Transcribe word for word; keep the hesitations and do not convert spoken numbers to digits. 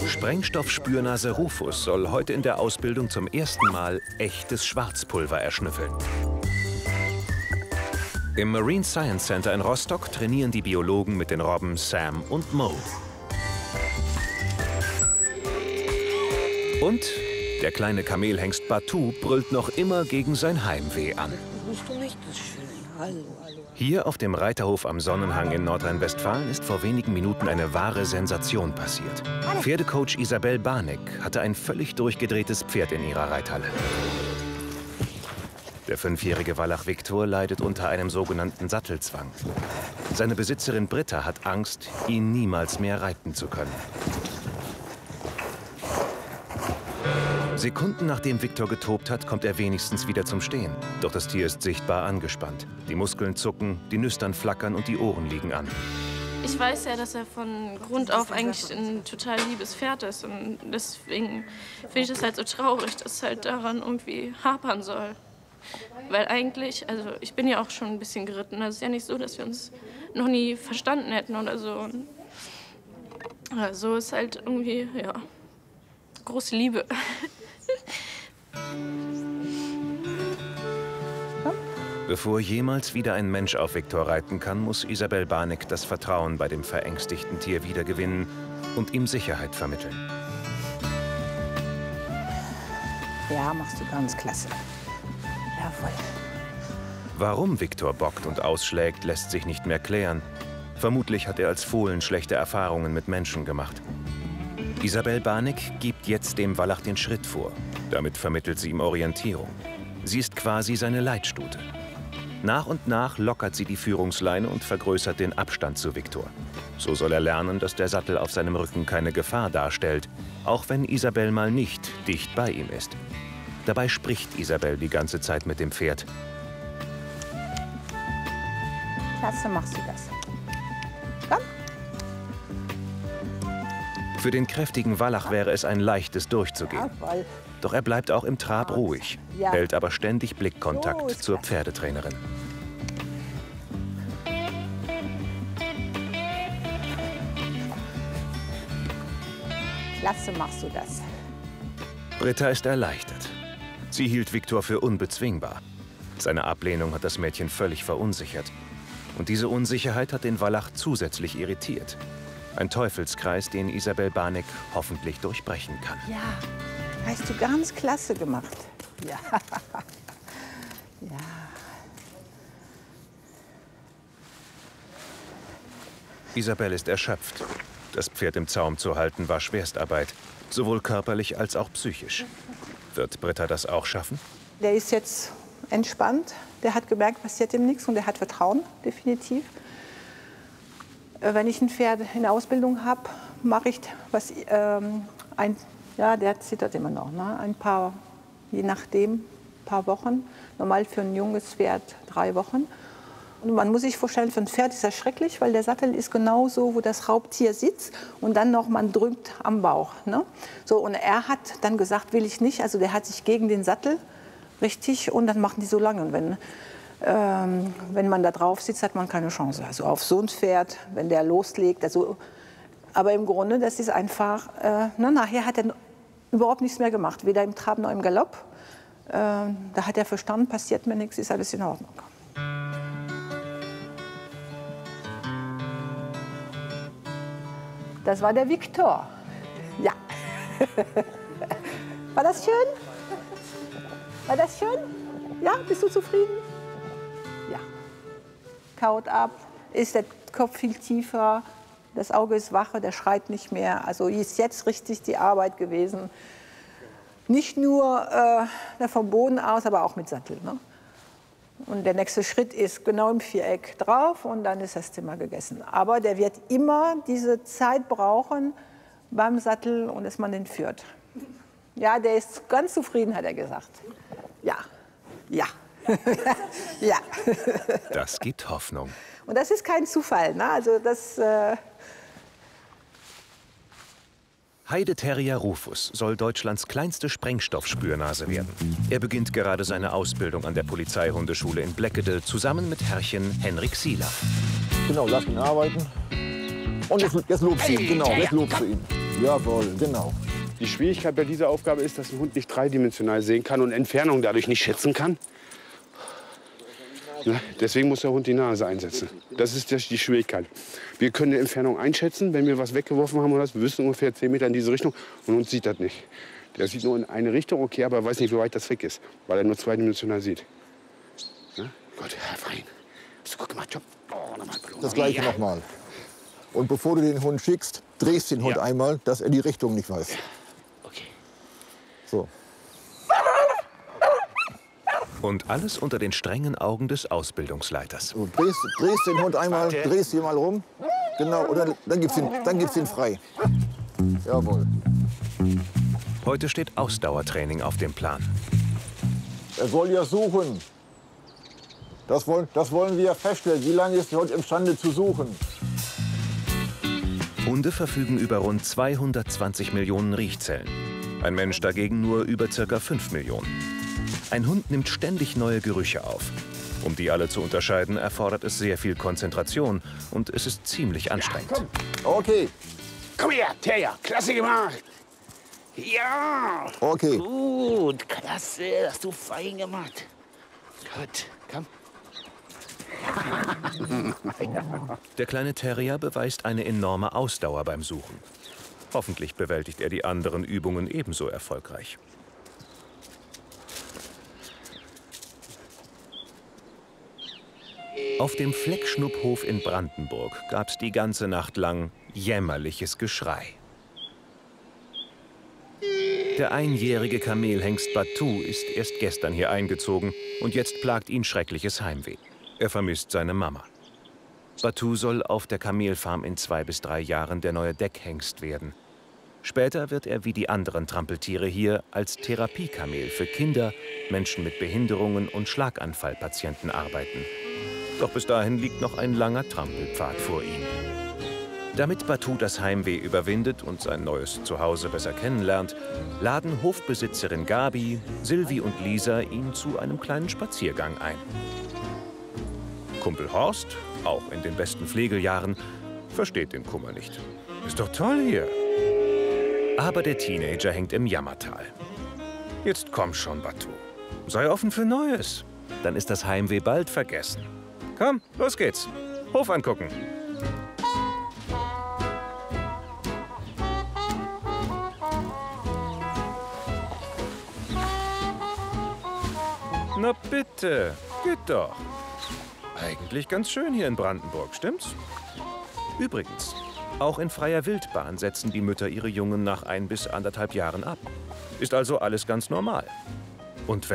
Sprengstoffspürnase Rufus soll heute in der Ausbildung zum ersten Mal echtes Schwarzpulver erschnüffeln. Im Marine Science Center in Rostock trainieren die Biologen mit den Robben Sam und Mo. Und der kleine Kamelhengst Batu brüllt noch immer gegen sein Heimweh an. Bist du nicht so schön? Hallo, hallo. Hier auf dem Reiterhof am Sonnenhang in Nordrhein-Westfalen ist vor wenigen Minuten eine wahre Sensation passiert. Pferdecoach Isabel Barneck hatte ein völlig durchgedrehtes Pferd in ihrer Reithalle. Der fünfjährige Wallach Viktor leidet unter einem sogenannten Sattelzwang. Seine Besitzerin Britta hat Angst, ihn niemals mehr reiten zu können. Sekunden nachdem Viktor getobt hat, kommt er wenigstens wieder zum Stehen. Doch das Tier ist sichtbar angespannt. Die Muskeln zucken, die Nüstern flackern und die Ohren liegen an. Ich weiß ja, dass er von Grund auf eigentlich ein total liebes Pferd ist. Und deswegen finde ich das halt so traurig, dass es halt daran irgendwie hapern soll. Weil eigentlich, also ich bin ja auch schon ein bisschen geritten. Also es ist ja nicht so, dass wir uns noch nie verstanden hätten oder so. Und ja, so ist halt irgendwie, ja, große Liebe. Bevor jemals wieder ein Mensch auf Viktor reiten kann, muss Isabel Barneck das Vertrauen bei dem verängstigten Tier wiedergewinnen und ihm Sicherheit vermitteln. Ja, machst du ganz klasse. Jawohl. Warum Viktor bockt und ausschlägt, lässt sich nicht mehr klären. Vermutlich hat er als Fohlen schlechte Erfahrungen mit Menschen gemacht. Isabel Barneck gibt jetzt dem Wallach den Schritt vor. Damit vermittelt sie ihm Orientierung. Sie ist quasi seine Leitstute. Nach und nach lockert sie die Führungsleine und vergrößert den Abstand zu Viktor. So soll er lernen, dass der Sattel auf seinem Rücken keine Gefahr darstellt, auch wenn Isabel mal nicht dicht bei ihm ist. Dabei spricht Isabel die ganze Zeit mit dem Pferd. Klasse, machst du das. Komm. Für den kräftigen Wallach wäre es ein leichtes durchzugehen. Jawohl. Doch er bleibt auch im Trab ruhig, Ja. hält aber ständig Blickkontakt So ist zur das. Pferdetrainerin. Klasse, machst du das. Britta ist erleichtert. Sie hielt Viktor für unbezwingbar. Seine Ablehnung hat das Mädchen völlig verunsichert. Und diese Unsicherheit hat den Wallach zusätzlich irritiert. Ein Teufelskreis, den Isabel Barneck hoffentlich durchbrechen kann. Ja, hast du ganz klasse gemacht. Ja. Ja. Isabel ist erschöpft. Das Pferd im Zaum zu halten war Schwerstarbeit, sowohl körperlich als auch psychisch. Wird Britta das auch schaffen? Der ist jetzt entspannt. Der hat gemerkt, passiert ihm nichts und der hat Vertrauen, definitiv. Äh, Wenn ich ein Pferd in der Ausbildung habe, mache ich was, ähm, ein, ja, der zittert immer noch, ne? Ein paar, je nachdem, ein paar Wochen. Normal für ein junges Pferd drei Wochen. Und man muss sich vorstellen, für ein Pferd ist das schrecklich, weil der Sattel ist genau so, wo das Raubtier sitzt und dann noch, man drückt am Bauch. Ne? So, und er hat dann gesagt, will ich nicht. Also der hat sich gegen den Sattel richtig und dann machen die so lange. Und wenn, ähm, wenn man da drauf sitzt, hat man keine Chance. Also auf so ein Pferd, wenn der loslegt. Also, aber im Grunde, das ist einfach, äh, na, nachher hat er überhaupt nichts mehr gemacht. Weder im Trab noch im Galopp. Äh, da hat er verstanden, passiert mir nichts, ist alles in Ordnung. Das war der Viktor. Ja. War das schön? War das schön? Ja, bist du zufrieden? Ja. Kaut ab, ist der Kopf viel tiefer, das Auge ist wacher, der schreit nicht mehr. Also ist jetzt richtig die Arbeit gewesen. Nicht nur äh, vom Boden aus, aber auch mit Sattel. Ne? Und der nächste Schritt ist genau im Viereck drauf und dann ist das Zimmer gegessen. Aber der wird immer diese Zeit brauchen beim Sattel und dass man den führt. Ja, der ist ganz zufrieden, hat er gesagt. Ja, ja, ja. Das gibt Hoffnung. Und das ist kein Zufall. Ne? Also das, äh Heideterrier Rufus soll Deutschlands kleinste Sprengstoffspürnase werden. Er beginnt gerade seine Ausbildung an der Polizeihundeschule in Bleckede zusammen mit Herrchen Henrik Sieler. Genau, lass ihn arbeiten. Und jetzt, jetzt lobst du ihn, genau, jetzt lobst du ihn. Jawohl, genau. Die Schwierigkeit bei dieser Aufgabe ist, dass ein Hund nicht dreidimensional sehen kann und Entfernung dadurch nicht schätzen kann. Ne? Deswegen muss der Hund die Nase einsetzen. Das ist die Schwierigkeit. Wir können eine Entfernung einschätzen, wenn wir was weggeworfen haben oder was. Wir wissen ungefähr zehn Meter in diese Richtung und uns sieht das nicht. Der sieht nur in eine Richtung, okay, aber er weiß nicht, wie weit das weg ist, weil er nur zweidimensional sieht. Ne? Gott, Herr Fein. Hast du gut gemacht, Job? Oh, nochmal Blumen. Das gleiche ja. nochmal. Und bevor du den Hund schickst, drehst den Hund Ja. einmal, dass er die Richtung nicht weiß. Okay. So. Und alles unter den strengen Augen des Ausbildungsleiters. Du drehst, drehst den Hund einmal, Warte. drehst ihn mal rum. Genau, und dann, dann gibst du ihn, dann gibst ihn frei. Jawohl. Heute steht Ausdauertraining auf dem Plan. Er soll ja suchen. Das wollen, das wollen wir feststellen. Wie lange ist der Hund imstande zu suchen? Hunde verfügen über rund zweihundertzwanzig Millionen Riechzellen. Ein Mensch dagegen nur über ca. fünf Millionen. Ein Hund nimmt ständig neue Gerüche auf. Um die alle zu unterscheiden, erfordert es sehr viel Konzentration und es ist ziemlich anstrengend. Okay, Komm her, Terrier. Klasse gemacht. Ja. okay. Gut, klasse. Das hast du fein gemacht. Gut, komm. Der kleine Terrier beweist eine enorme Ausdauer beim Suchen. Hoffentlich bewältigt er die anderen Übungen ebenso erfolgreich. Auf dem Fleckschnupphof in Brandenburg gab es die ganze Nacht lang jämmerliches Geschrei. Der einjährige Kamelhengst Batu ist erst gestern hier eingezogen und jetzt plagt ihn schreckliches Heimweh. Er vermisst seine Mama. Batu soll auf der Kamelfarm in zwei bis drei Jahren der neue Deckhengst werden. Später wird er wie die anderen Trampeltiere hier als Therapiekamel für Kinder, Menschen mit Behinderungen und Schlaganfallpatienten arbeiten. Doch bis dahin liegt noch ein langer Trampelpfad vor ihm. Damit Batu das Heimweh überwindet und sein neues Zuhause besser kennenlernt, laden Hofbesitzerin Gabi, Silvi und Lisa ihn zu einem kleinen Spaziergang ein. Kumpel Horst, auch in den besten Pflegejahren, versteht den Kummer nicht. Ist doch toll hier. Aber der Teenager hängt im Jammertal. Jetzt komm schon, Batu. Sei offen für Neues. Dann ist das Heimweh bald vergessen. Komm, los geht's. Hof angucken. Na bitte, geht doch. Eigentlich ganz schön hier in Brandenburg, stimmt's? Übrigens, auch in freier Wildbahn setzen die Mütter ihre Jungen nach ein bis anderthalb Jahren ab. Ist also alles ganz normal. Und